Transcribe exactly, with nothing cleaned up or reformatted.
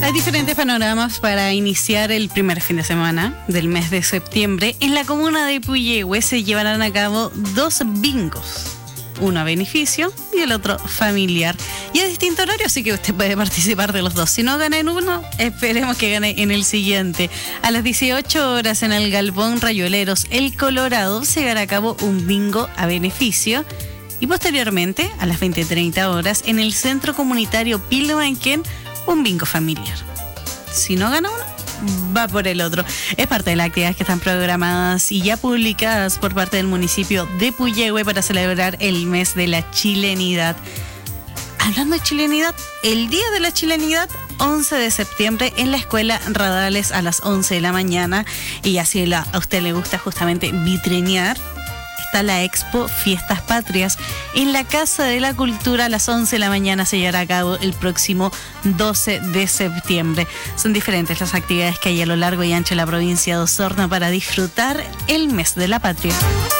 Hay diferentes panoramas para iniciar el primer fin de semana del mes de septiembre. En la comuna de Puyehue se llevarán a cabo dos bingos. Uno a beneficio y el otro familiar. Y a distinto horario, así que usted puede participar de los dos. Si no gana en uno, esperemos que gane en el siguiente. A las dieciocho horas en el Galpón Rayoleros El Colorado se llevará a cabo un bingo a beneficio. Y posteriormente, a las veinte treinta horas, en el Centro Comunitario Pilmanquén, un bingo familiar. Si no gana uno, va por el otro. Es parte de las actividades que están programadas y ya publicadas por parte del municipio de Puyehue para celebrar el mes de la chilenidad. Hablando de chilenidad, el día de la chilenidad, once de septiembre, en la Escuela Radales a las once de la mañana. Y así la, a usted le gusta justamente vitrinear, está la Expo Fiestas Patrias en la Casa de la Cultura a las once de la mañana. Se llevará a cabo el próximo doce de septiembre. Son diferentes las actividades que hay a lo largo y ancho de la provincia de Osorno para disfrutar el mes de la patria.